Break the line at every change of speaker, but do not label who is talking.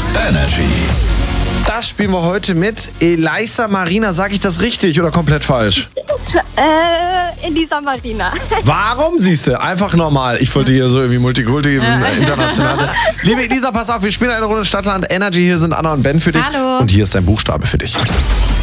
Energy.
Das spielen wir heute mit Elisa Marina. Sag ich das richtig oder komplett falsch?
Elisa Marina.
Warum, siehst du? Einfach normal. Ich wollte hier so irgendwie Multikulti international sein. Liebe Elisa, pass auf, wir spielen eine Runde Stadtland Energy. Hier sind Anna und Ben für dich.
Hallo.
Und hier ist ein Buchstabe für dich.